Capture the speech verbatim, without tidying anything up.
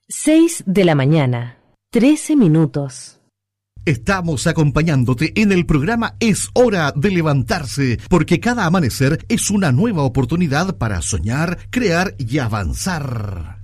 Seis de la mañana, trece minutos. Estamos acompañándote en el programa Es Hora de Levantarse, porque cada amanecer es una nueva oportunidad para soñar, crear y avanzar.